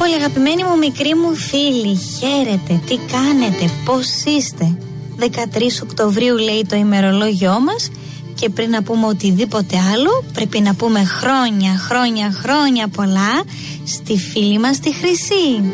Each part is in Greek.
πολύ αγαπημένοι μου, μικροί μου φίλοι, χαίρετε, τι κάνετε, πώς είστε? 13 Οκτωβρίου λέει το ημερολόγιό μας και πριν να πούμε οτιδήποτε άλλο πρέπει να πούμε χρόνια πολλά στη φίλη μας τη Χρυσή.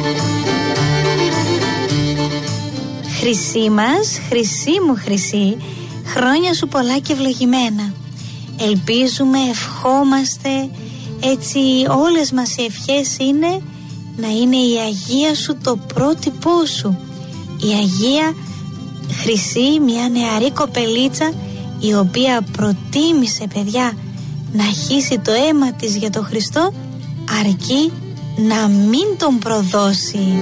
Χρυσή μας, Χρυσή μου Χρυσή, χρόνια σου πολλά και ευλογημένα. Ελπίζουμε, ευχόμαστε, έτσι όλες μας οι ευχές είναι να είναι η Αγία σου το πρότυπό σου. Η Αγία Χρυσή, μια νεαρή κοπελίτσα η οποία προτίμησε, παιδιά, να χύσει το αίμα της για τον Χριστό αρκεί να μην τον προδώσει.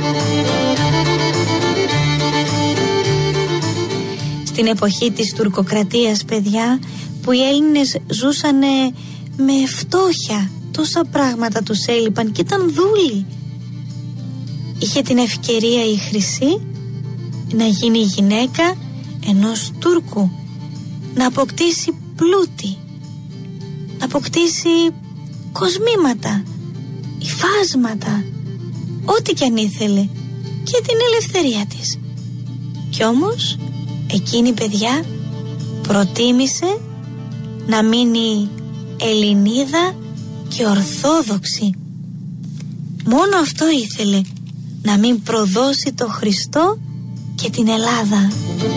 Στην εποχή της τουρκοκρατίας, παιδιά, που οι Έλληνες ζούσαν με φτώχεια, τόσα πράγματα τους έλειπαν και ήταν δούλοι, είχε την ευκαιρία η Χρυσή να γίνει γυναίκα ενός Τούρκου, να αποκτήσει πλούτη, να αποκτήσει κοσμήματα, υφάσματα, ό,τι κι αν ήθελε, και την ελευθερία της. Κι όμως εκείνη, παιδιά, προτίμησε να μείνει Ελληνίδα και Ορθόδοξη. Μόνο αυτό ήθελε, να μην προδώσει το Χριστό και την Ελλάδα.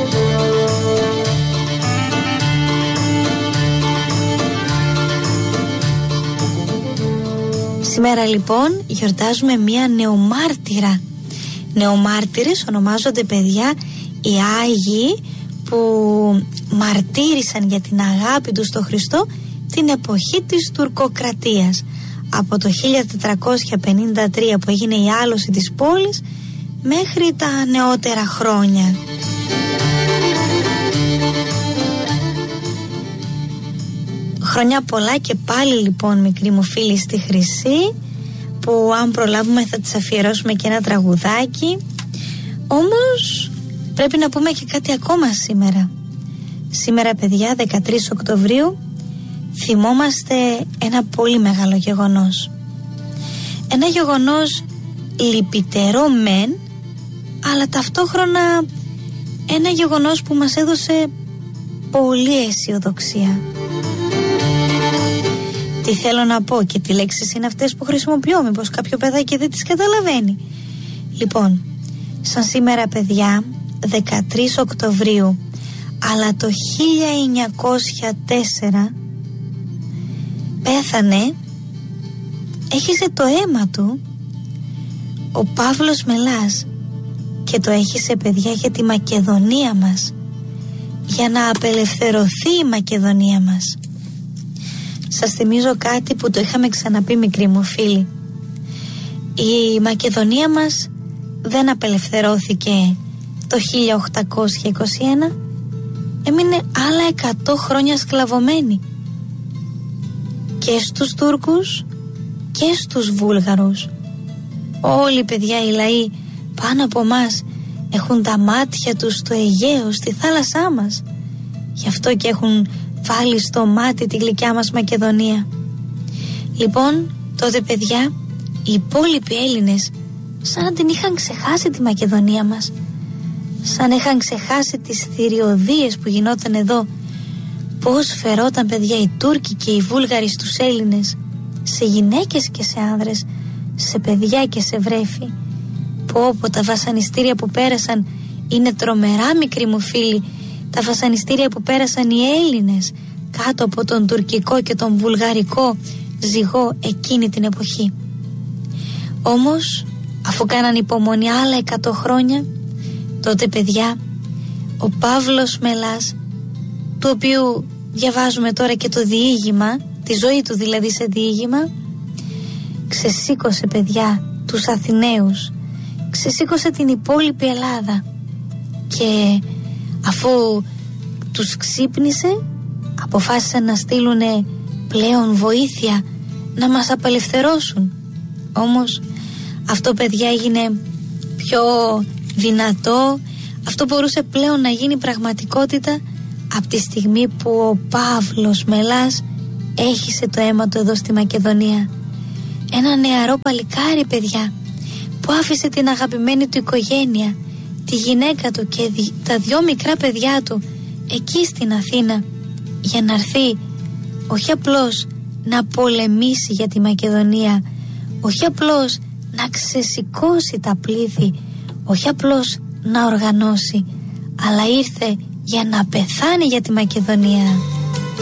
Σήμερα λοιπόν γιορτάζουμε μία νεομάρτυρα. Νεομάρτυρες ονομάζονται, παιδιά, οι Άγιοι που μαρτύρησαν για την αγάπη τους στο Χριστό την εποχή της τουρκοκρατίας, από το 1453 που έγινε η άλωση της πόλης μέχρι τα νεότερα χρόνια. Χρόνια πολλά και πάλι λοιπόν, μικροί μου φίλοι, στη Χρυσή, που αν προλάβουμε θα της αφιερώσουμε και ένα τραγουδάκι. Όμως πρέπει να πούμε και κάτι ακόμα σήμερα. Σήμερα, παιδιά, 13 Οκτωβρίου, θυμόμαστε ένα πολύ μεγάλο γεγονός. Ένα γεγονός λυπητερό μεν, αλλά ταυτόχρονα ένα γεγονός που μας έδωσε πολύ αισιοδοξία. Τι θέλω να πω και τι λέξεις είναι αυτές που χρησιμοποιώ, μήπως κάποιο παιδάκι δεν τις καταλαβαίνει. Λοιπόν, σαν σήμερα, παιδιά, 13 Οκτωβρίου, αλλά το 1904 πέθανε, έχισε το αίμα του ο Παύλος Μελάς, και το έχισε, παιδιά, για τη Μακεδονία μας, για να απελευθερωθεί η Μακεδονία μας. Σας θυμίζω κάτι που το είχαμε ξαναπεί, μικροί μου φίλοι. Η Μακεδονία μας δεν απελευθερώθηκε το 1821, έμεινε άλλα 100 χρόνια σκλαβωμένη και στους Τούρκους και στους Βούλγαρους. Όλοι, παιδιά, οι λαοί πάνω από μας έχουν τα μάτια τους στο Αιγαίο, στη θάλασσά μας. Γι' αυτό και έχουν βάλει στο μάτι τη γλυκιά μας Μακεδονία. Λοιπόν, τότε, παιδιά, οι υπόλοιποι Έλληνες σαν να την είχαν ξεχάσει τη Μακεδονία μας, σαν είχαν ξεχάσει τις θηριωδίες που γινόταν εδώ. Πώς φερόταν, παιδιά, οι Τούρκοι και οι Βούλγαροι στους Έλληνες, σε γυναίκες και σε άνδρες, σε παιδιά και σε βρέφη. Πω, τα βασανιστήρια που πέρασαν είναι τρομερά, μικροί μου φίλοι. Τα βασανιστήρια που πέρασαν οι Έλληνες κάτω από τον τουρκικό και τον βουλγαρικό ζυγό εκείνη την εποχή. Όμως, αφού κάναν υπομονή άλλα 100 χρόνια, τότε, παιδιά, ο Παύλος Μελάς, του οποίου διαβάζουμε τώρα και το διήγημα, τη ζωή του δηλαδή σε διήγημα, ξεσήκωσε, παιδιά, τους Αθηναίους, ξεσήκωσε την υπόλοιπη Ελλάδα, και αφού τους ξύπνησε, αποφάσισαν να στείλουν πλέον βοήθεια, να μας απελευθερώσουν. Όμως αυτό, παιδιά, έγινε πιο δυνατό, αυτό μπορούσε πλέον να γίνει πραγματικότητα από τη στιγμή που ο Παύλος Μελάς έχισε το αίμα του εδώ στη Μακεδονία. Ένα νεαρό παλικάρι, παιδιά, που άφησε την αγαπημένη του οικογένεια, τη γυναίκα του και τα 2 μικρά παιδιά του εκεί στην Αθήνα, για να έρθει όχι απλώς να πολεμήσει για τη Μακεδονία, όχι απλώς να ξεσηκώσει τα πλήθη, όχι απλώς να οργανώσει, αλλά ήρθε για να πεθάνει για τη Μακεδονία.